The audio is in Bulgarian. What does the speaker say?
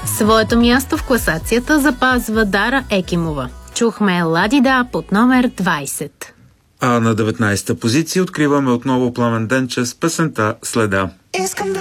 Своето място в класацията запазва Дара Екимова. Чухме Ладида под номер 20. А на 19-та позиция откриваме отново Пламен Денчев с песента "Следа".